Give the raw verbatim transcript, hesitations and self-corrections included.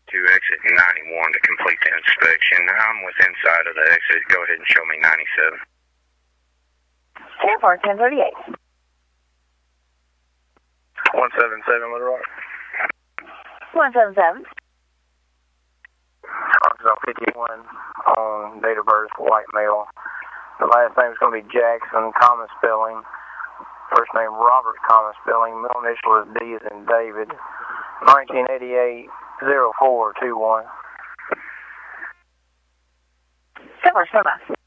to exit ninety-one to complete the inspection. I'm within sight of the exit. Go ahead and show me ninety-seven. ten four, ten thirty-eight. one seven seven, Little Rock. one seven seven. Arkansas fifty-one on date of birth, white male. The last name is going to be Jackson, common spelling. First name Robert, common spelling. Middle initial is D as in David. nineteen eighty-eight, oh four two one. ten four, stand by.